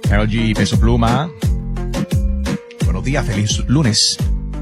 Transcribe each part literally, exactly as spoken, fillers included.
Karol G, Peso Pluma. Buenos días, feliz lunes.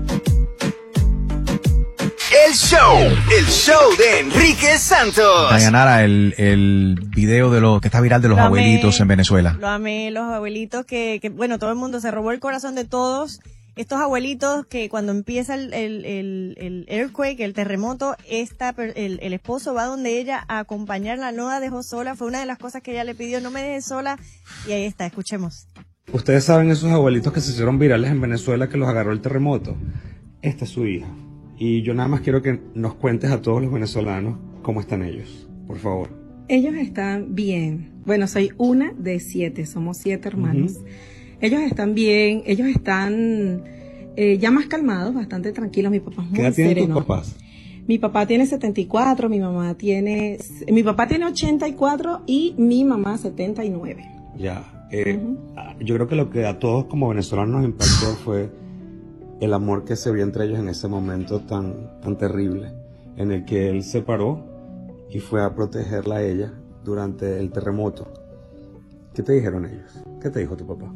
El show, el show de Enrique Santos. Dayanara, el, el video de lo que está viral de los Lo abuelitos amé, en Venezuela. Lo amé, los abuelitos que, que, bueno, todo el mundo se robó el corazón de todos. Estos abuelitos que cuando empieza el, el, el, el earthquake, el terremoto, esta, el, el esposo va donde ella a acompañarla, no la dejó sola. Fue una de las cosas que ella le pidió, no me dejes sola. Y ahí está, escuchemos. Ustedes saben esos abuelitos que se hicieron virales en Venezuela que los agarró el terremoto. Esta es su hija. Y yo nada más quiero que nos cuentes a todos los venezolanos cómo están ellos, por favor. Ellos están bien. Bueno, soy una de siete, somos siete hermanos. Uh-huh. Ellos están bien, ellos están eh, ya más calmados, bastante tranquilos. Mi papá es muy sereno. ¿Qué edad tienen tus papás? Mi papá tiene setenta y cuatro, mi mamá tiene... Mi papá tiene ochenta y cuatro y mi mamá setenta y nueve. Ya. Eh, uh-huh. Yo creo que lo que a todos como venezolanos nos impactó fue el amor que se vio entre ellos en ese momento tan, tan terrible, en el que él se paró y fue a protegerla a ella durante el terremoto. ¿Qué te dijeron ellos? ¿Qué te dijo tu papá?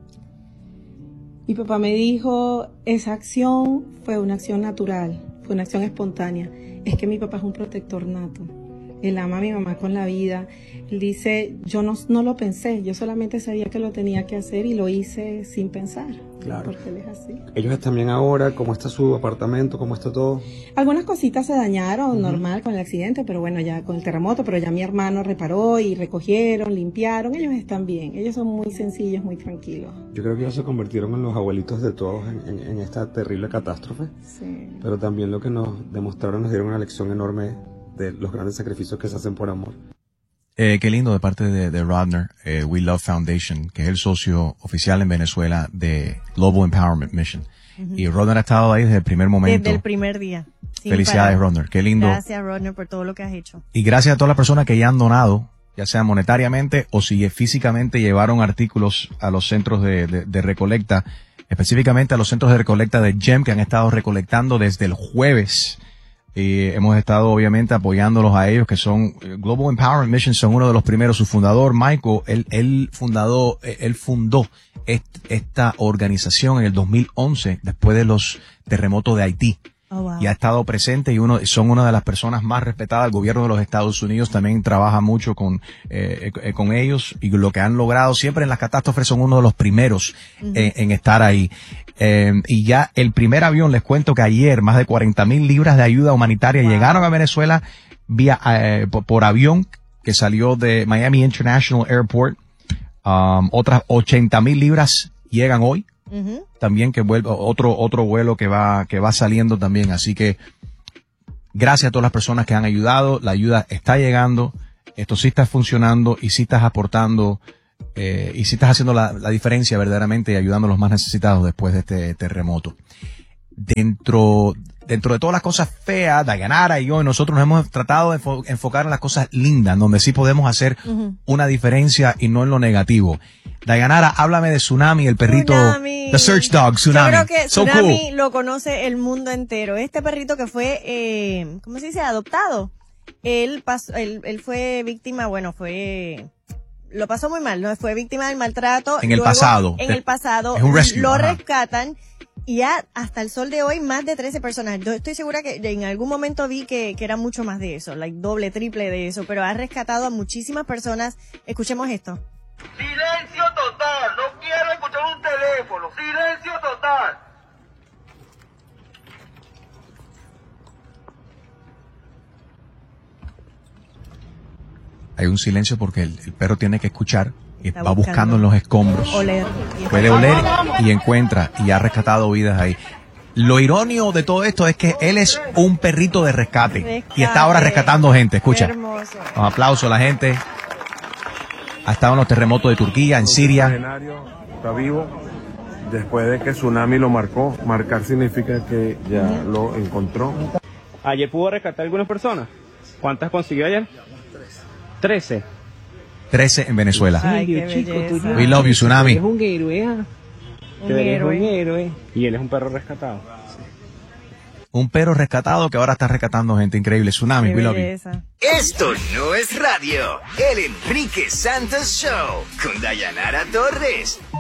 Mi papá me dijo, esa acción fue una acción natural, fue una acción espontánea. Es que mi papá es un protector nato. Él ama a mi mamá con la vida. Él dice, yo no, no lo pensé, yo solamente sabía que lo tenía que hacer y lo hice sin pensar. Claro. Porque él es así. ¿Ellos están bien ahora? ¿Cómo está su apartamento? ¿Cómo está todo? Algunas cositas se dañaron, uh-huh. normal con el accidente, pero bueno, ya con el terremoto, pero ya mi hermano reparó y recogieron, limpiaron. Ellos están bien, ellos son muy sencillos, muy tranquilos. Yo creo que ellos se convirtieron en los abuelitos de todos en, en, en esta terrible catástrofe. Sí. Pero también lo que nos demostraron, nos dieron una lección enorme de los grandes sacrificios que se hacen por amor. Eh, qué lindo de parte de, de Rodner, eh, We Love Foundation, que es el socio oficial en Venezuela de Global Empowerment Mission. Uh-huh. Y Rodner ha estado ahí desde el primer momento. Desde el primer día. Felicidades, parar. Rodner, qué lindo. Gracias, Rodner, por todo lo que has hecho. Y gracias a todas las personas que ya han donado, ya sea monetariamente o si físicamente llevaron artículos a los centros de, de, de recolecta, específicamente a los centros de recolecta de G E M, que han estado recolectando desde el jueves. Y hemos estado obviamente apoyándolos a ellos, que son Global Empowerment Mission, son uno de los primeros. Su fundador, Michael, él, él fundado, él fundó est, esta organización en el dos mil once, después de los terremotos de Haití. Oh, wow. Y ha estado presente y uno, son una de las personas más respetadas. El gobierno de los Estados Unidos también trabaja mucho con, eh, eh, con ellos, y lo que han logrado siempre en las catástrofes son uno de los primeros uh-huh. en, en estar ahí. Eh, y ya el primer avión, les cuento que ayer más de cuarenta mil libras de ayuda humanitaria wow. llegaron a Venezuela vía, eh, por, por avión, que salió de Miami International Airport. Um, otras ochenta mil libras llegan hoy. Uh-huh. También que vuelve otro otro vuelo que va que va saliendo también, así que gracias a todas las personas que han ayudado. La ayuda está llegando, esto sí está funcionando y sí estás aportando eh, y sí estás haciendo la, la diferencia verdaderamente y ayudando a los más necesitados después de este terremoto. Dentro dentro de todas las cosas feas, Dayanara y yo y nosotros nos hemos tratado de enfo- enfocar en las cosas lindas, donde sí podemos hacer uh-huh. una diferencia y no en lo negativo. Dayanara, háblame de Tsunami, el perrito, Tsunami. The Search Dog, Tsunami. Yo creo que so Tsunami cool. lo conoce el mundo entero. Este perrito que fue, eh, ¿cómo se dice? Adoptado. Él pasó, él, él fue víctima, bueno, fue, lo pasó muy mal, ¿no? Fue víctima del maltrato. En el Luego, pasado. En el pasado. Es un rescue, lo ajá. rescatan. Y ya hasta el sol de hoy, más de trece personas. Yo estoy segura que en algún momento vi que, que era mucho más de eso, like doble, triple de eso, pero ha rescatado a muchísimas personas. Escuchemos esto. Silencio total, no quiero escuchar un teléfono, silencio total. Hay un silencio porque el, el perro tiene que escuchar y Está va buscando. buscando en los escombros. Oler. Puede oler y encuentra y ha rescatado vidas ahí. Lo irónico de todo esto es que él es un perrito de rescate, rescate. y está ahora rescatando gente. Escucha. Qué hermoso. Un aplauso a la gente. Ha estado en los terremotos de Turquía, en Siria. Está vivo después de que Tsunami lo marcó. Marcar significa que ya lo encontró. ¿Ayer pudo rescatar a algunas personas? ¿Cuántas consiguió ayer? Trece. Trece en Venezuela. Ay, qué belleza. We love you, Tsunami. Es un héroe, ¿eh? Un héroe. Un héroe. Y él es un perro rescatado. un perro rescatado que ahora está rescatando gente. Increíble. Tsunami, we love you. Esto no es radio. El Enrique Santos Show con Dayanara Torres.